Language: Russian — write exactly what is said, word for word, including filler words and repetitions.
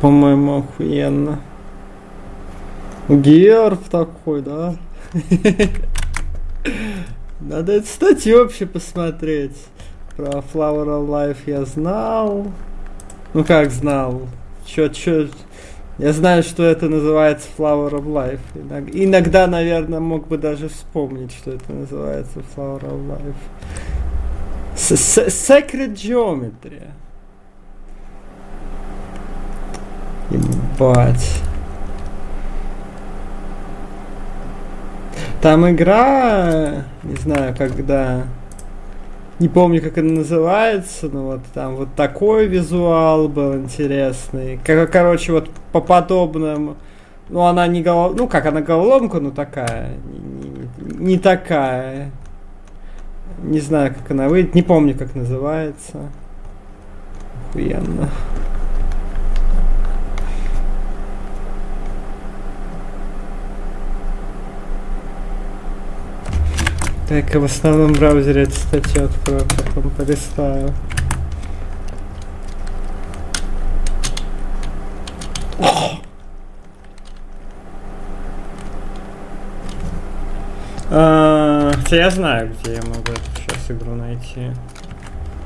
По-моему, охуенно. Герб такой, да? Надо эту статью вообще посмотреть. Про Flower of Life я знал. Ну как знал? Чё, чё... Я знаю, что это называется Flower of Life. Иногда, наверное, мог бы даже вспомнить, что это называется Flower of Life. Sacred Geometry. Ебать. Там игра, не знаю, когда... Не помню, как она называется, но вот там вот такой визуал был интересный. Кор- Короче, вот по подобным... Ну, она не голов... Ну, как, она головоломка, но такая. Не, не- не такая. Не знаю, как она выйдет. Не помню, как называется. Охуенно. Так, я в основном браузере эту статью открою, потом полистаю. А, хотя я знаю, где я могу эту сейчас игру найти.